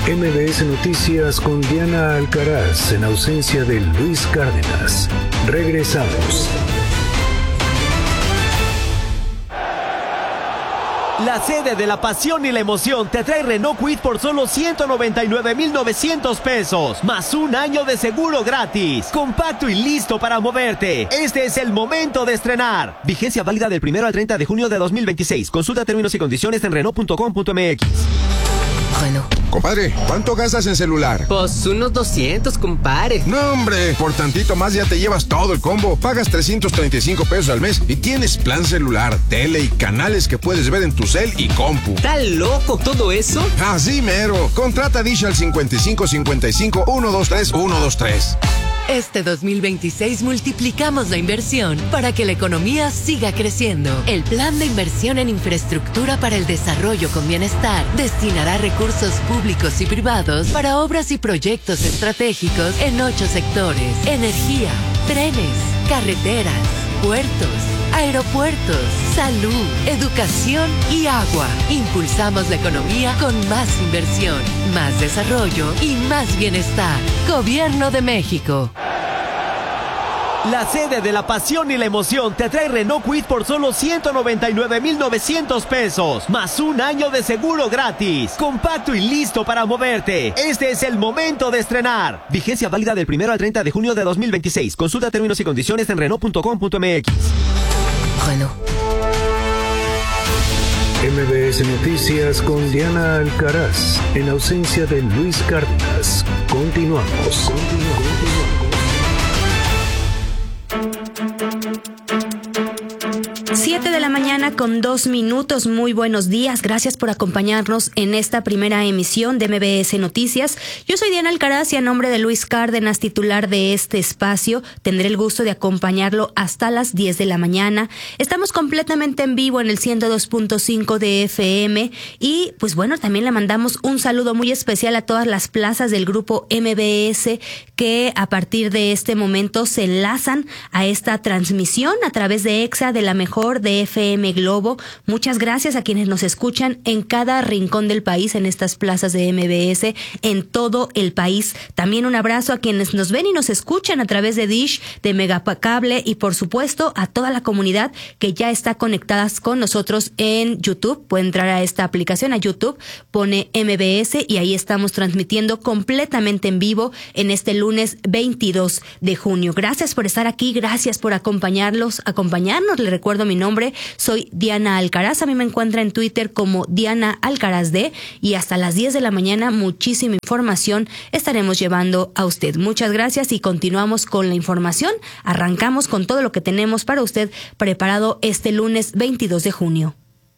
MBS Noticias con Diana Alcaraz en ausencia de Luis Cárdenas. Regresamos. La sede de la pasión y la emoción te trae Renault Kwid por solo 199,900 pesos, más un año de seguro gratis. Compacto y listo para moverte. Este es el momento de estrenar. Vigencia válida del 1 al 30 de junio de 2026. Consulta términos y condiciones en Renault.com.mx. Renault. Compadre, ¿cuánto gastas en celular? Pues unos 200, compadre. No, hombre, por tantito más ya te llevas todo el combo. Pagas 335 pesos al mes y tienes plan celular, tele y canales que puedes ver en tu cel y compu. ¿Está loco todo eso? Así mero. Contrata Dish al 5555-123-123. Este 2026 multiplicamos la inversión para que la economía siga creciendo. El Plan de Inversión en Infraestructura para el Desarrollo con Bienestar destinará recursos públicos y privados para obras y proyectos estratégicos en 8 sectores: energía, trenes, carreteras, puertos, aeropuertos, salud, educación y agua. Impulsamos la economía con más inversión, más desarrollo y más bienestar. Gobierno de México. La sede de la pasión y la emoción te trae Renault Kwid por solo 199,900 pesos, más un año de seguro gratis. Compacto y listo para moverte. Este es el momento de estrenar. Vigencia válida del 1 al 30 de junio de 2026. Consulta términos y condiciones en Renault.com.mx. Renault. MBS Noticias con Diana Alcaraz en ausencia de Luis Cárdenas. Continuamos. 7 de la mañana con 2 minutos. Muy buenos días. Gracias por acompañarnos en esta primera emisión de MBS Noticias. Yo soy Diana Alcaraz y a nombre de Luis Cárdenas, titular de este espacio, tendré el gusto de acompañarlo hasta las 10 de la mañana. Estamos completamente en vivo en el 102.5 de FM y pues bueno, también le mandamos un saludo muy especial a todas las plazas del grupo MBS que a partir de este momento se enlazan a esta transmisión a través de EXA de la mejor de FM Globo. Muchas gracias a quienes nos escuchan en cada rincón del país, en estas plazas de MBS, en todo el país. También un abrazo a quienes nos ven y nos escuchan a través de Dish, de Megacable y por supuesto a toda la comunidad que ya está conectada con nosotros en YouTube. Puede entrar a esta aplicación, a YouTube, pone MBS y ahí estamos transmitiendo completamente en vivo en este lunes 22 de junio. Gracias por estar aquí, gracias por acompañarnos. Les recuerdo mi nombre, soy Diana Alcaraz. A mí me encuentra en Twitter como Diana Alcaraz D y hasta las 10 de la mañana muchísima información estaremos llevando a usted. Muchas gracias y continuamos con la información. Arrancamos con todo lo que tenemos para usted preparado este lunes 22 de junio.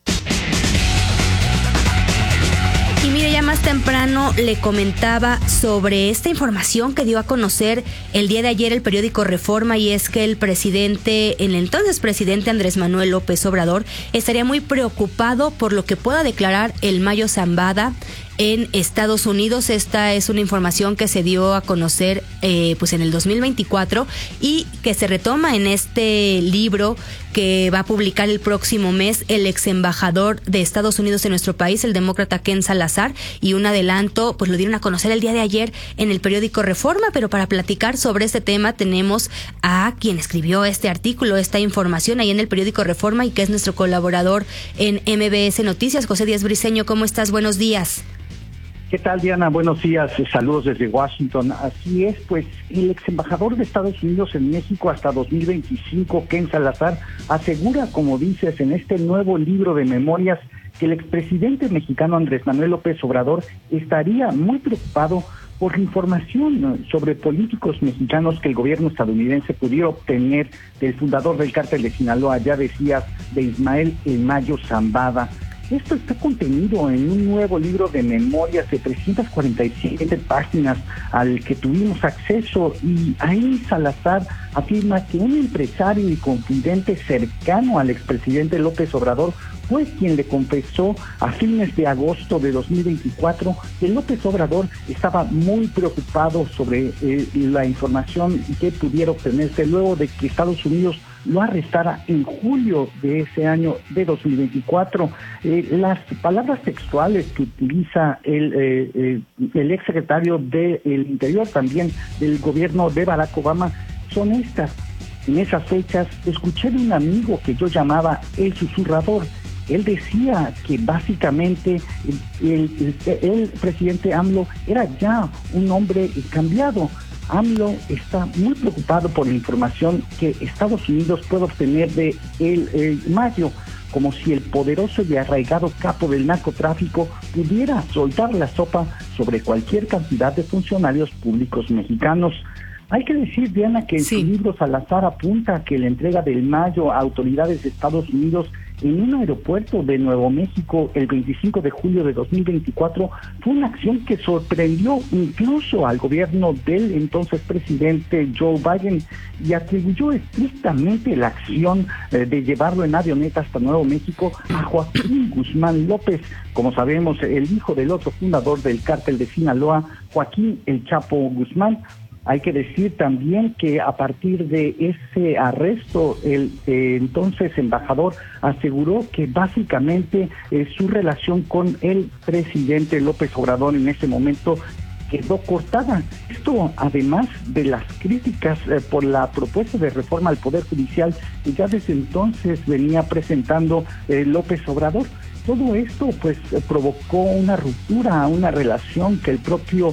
Y mire, ya más temprano le comentaba sobre esta información que dio a conocer el día de ayer el periódico Reforma, y es que el entonces presidente Andrés Manuel López Obrador estaría muy preocupado por lo que pueda declarar el Mayo Zambada en Estados Unidos. Esta es una información que se dio a conocer pues en el 2024 y que se retoma en este libro que va a publicar el próximo mes el ex embajador de Estados Unidos en nuestro país, el demócrata Ken Salazar, y un adelanto pues lo dieron a conocer el día de ayer en el periódico Reforma. Pero para platicar sobre este tema tenemos a quien escribió este artículo, esta información ahí en el periódico Reforma y que es nuestro colaborador en MBS Noticias, José Díaz Briceño. ¿Cómo estás? Buenos días. ¿Qué tal, Diana? Buenos días, saludos desde Washington. Así es, pues el ex embajador de Estados Unidos en México hasta 2025, Ken Salazar, asegura, como dices, en este nuevo libro de memorias, que el expresidente mexicano Andrés Manuel López Obrador estaría muy preocupado por información sobre políticos mexicanos que el gobierno estadounidense pudiera obtener del fundador del cártel de Sinaloa, ya decías, de Ismael El Mayo Zambada. Esto está contenido en un nuevo libro de memorias de 347 páginas al que tuvimos acceso, y ahí Salazar afirma que un empresario y confidente cercano al expresidente López Obrador fue quien le confesó a fines de agosto de 2024 que López Obrador estaba muy preocupado sobre la información que pudiera obtenerse luego de que Estados Unidos lo arrestara en julio de ese año de 2024. Las palabras textuales que utiliza el exsecretario del Interior, también del gobierno de Barack Obama, son estas. En esas fechas escuché de un amigo que yo llamaba el susurrador. Él decía que básicamente el presidente AMLO era ya un hombre cambiado. AMLO está muy preocupado por la información que Estados Unidos puede obtener de el Mayo, como si el poderoso y arraigado capo del narcotráfico pudiera soltar la sopa sobre cualquier cantidad de funcionarios públicos mexicanos. Hay que decir, Diana, que en su libro Salazar apunta que la entrega del Mayo a autoridades de Estados Unidos en un aeropuerto de Nuevo México el 25 de julio de 2024 fue una acción que sorprendió incluso al gobierno del entonces presidente Joe Biden y atribuyó estrictamente la acción de llevarlo en avioneta hasta Nuevo México a Joaquín Guzmán López, como sabemos, el hijo del otro fundador del cártel de Sinaloa, Joaquín El Chapo Guzmán. Hay que decir también que a partir de ese arresto, el entonces embajador aseguró que básicamente su relación con el presidente López Obrador en ese momento quedó cortada. Esto además de las críticas por la propuesta de reforma al Poder Judicial que ya desde entonces venía presentando López Obrador. Todo esto pues provocó una ruptura, una relación que el propio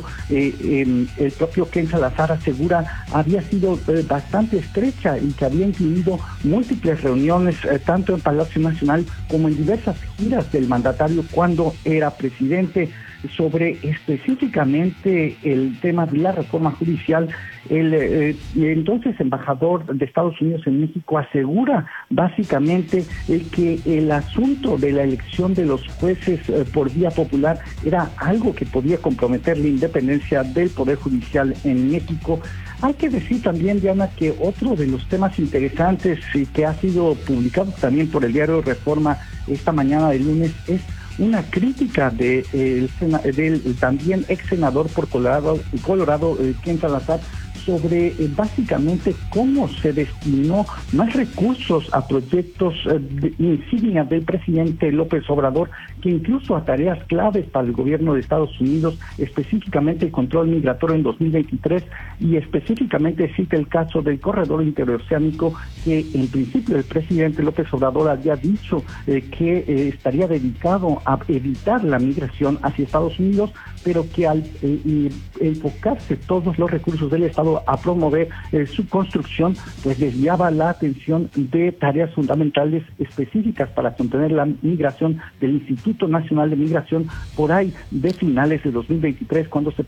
Ken Salazar asegura había sido bastante estrecha y que había incluido múltiples reuniones tanto en Palacio Nacional como en diversas giras del mandatario cuando era presidente. Sobre específicamente el tema de la reforma judicial, el entonces embajador de Estados Unidos en México asegura básicamente que el asunto de la elección de los jueces por vía popular era algo que podía comprometer la independencia del Poder Judicial en México. Hay que decir también, Diana, que otro de los temas interesantes y que ha sido publicado también por el diario Reforma esta mañana del lunes es una crítica del también ex senador por Colorado, Ken Salazar, sobre básicamente cómo se destinó más recursos a proyectos insignia del presidente López Obrador, que incluso a tareas claves para el gobierno de Estados Unidos, específicamente el control migratorio en 2023, y específicamente cita el caso del corredor interoceánico, que en principio el presidente López Obrador había dicho que estaría dedicado a evitar la migración hacia Estados Unidos, pero que al enfocarse todos los recursos del Estado a promover su construcción, pues desviaba la atención de tareas fundamentales específicas para contener la migración del Instituto Nacional de Migración por ahí de finales de 2023, cuando se